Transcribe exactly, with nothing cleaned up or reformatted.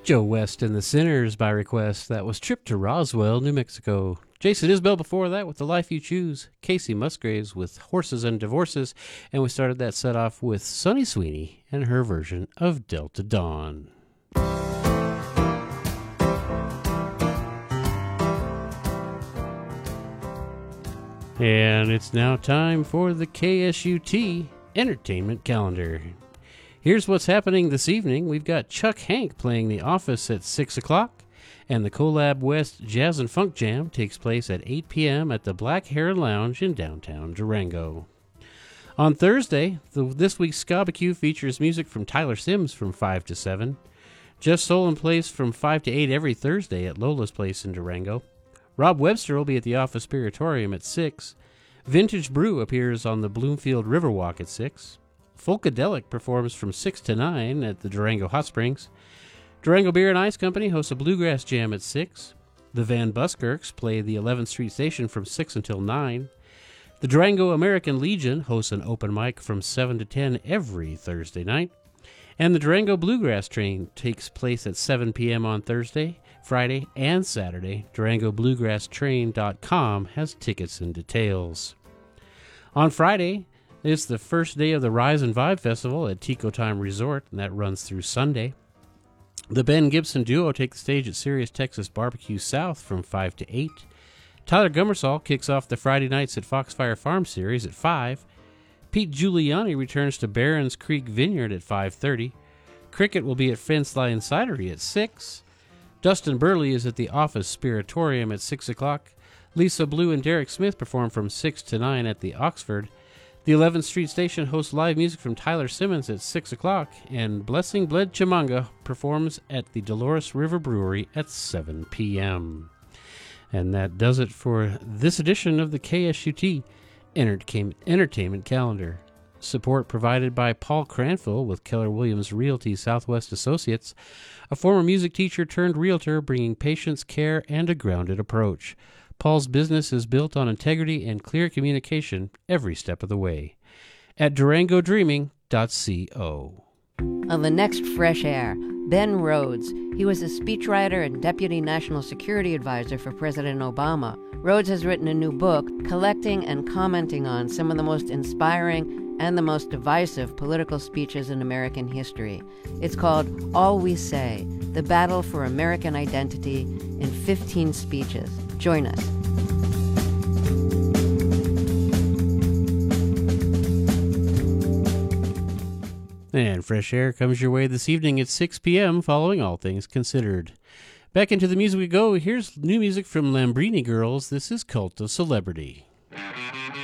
Joe West and the Sinners by request. That was Trip to Roswell, New Mexico. Jason Isbell before that with The Life You Choose. Casey Musgraves with Horses and Divorces. And we started that set off with Sonny Sweeney and her version of Delta Dawn. And it's now time for the K S U T Entertainment Calendar. Here's what's happening this evening. We've got Chuck Hank playing The Office at six o'clock, and the Collab West Jazz and Funk Jam takes place at eight p.m. at the Black Heron Lounge in downtown Durango. On Thursday, the, this week's Ska-B-Q features music from Tyler Sims from five to seven. Jeff Solon plays from five to eight every Thursday at Lola's Place in Durango. Rob Webster will be at the Office Spiritorium at six. Vintage Brew appears on the Bloomfield Riverwalk at six. Folkadelic performs from six to nine at the Durango Hot Springs. Durango Beer and Ice Company hosts a bluegrass jam at six. The Van Buskirks play the eleventh Street Station from six until nine. The Durango American Legion hosts an open mic from seven to ten every Thursday night. And the Durango Bluegrass Train takes place at seven p.m. on Thursday, Friday, and Saturday. Durango Bluegrass Train dot com has tickets and details. On Friday, it's the first day of the Rise and Vibe Festival at Tico Time Resort, and that runs through Sunday. The Ben Gibson Duo take the stage at Sirius Texas Barbecue South from five to eight. Tyler Gummersall kicks off the Friday Nights at Foxfire Farm series at five. Pete Giuliani returns to Barron's Creek Vineyard at five thirty. Cricket will be at Fence Line Cidery at six. Dustin Burley is at the Office Spiritorium at six o'clock. Lisa Blue and Derek Smith perform from six to nine at the Oxford. The eleventh Street Station hosts live music from Tyler Simmons at six o'clock, and Blessing Bled Chimanga performs at the Dolores River Brewery at seven p.m. And that does it for this edition of the K S U T Entertainment Calendar. Support provided by Paul Cranfill with Keller Williams Realty Southwest Associates, a former music teacher turned realtor bringing patience, care, and a grounded approach. Paul's business is built on integrity and clear communication every step of the way. At Durango Dreaming dot co. On the next Fresh Air, Ben Rhodes. He was a speechwriter and deputy national security advisor for President Obama. Rhodes has written a new book collecting and commenting on some of the most inspiring and the most divisive political speeches in American history. It's called All We Say, The Battle for American Identity in fifteen Speeches. Join us. And Fresh Air comes your way this evening at six p.m. following All Things Considered. Back into the music we go. Here's new music from Lambrini Girls. This is Cult of Celebrity.